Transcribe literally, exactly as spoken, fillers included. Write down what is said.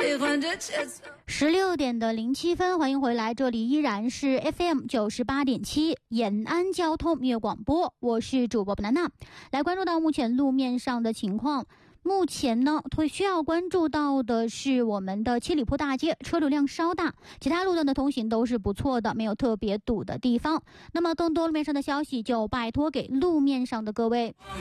十六点的零七分，欢迎回来，这里依然是 F M 九十八点七延安交通音乐广播，我是主播布兰娜。来关注到目前路面上的情况。目前呢，会需要关注到的是我们的七里铺大街车流量稍大，其他路段的通行都是不错的，没有特别堵的地方。那么更多路面上的消息就拜托给路面上的各位。